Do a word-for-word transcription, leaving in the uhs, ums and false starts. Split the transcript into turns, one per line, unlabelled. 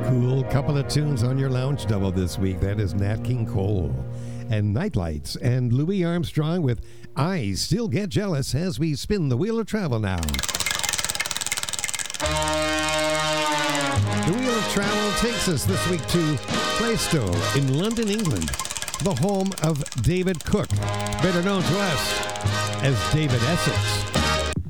Cool couple of tunes on your lounge double this week. That is Nat King Cole and Nightlights and Louis Armstrong with I Still Get Jealous as we spin the wheel of travel now. The wheel of travel takes us this week to Plaistow in London, England, the home of David Cook, better known to us as David Essex.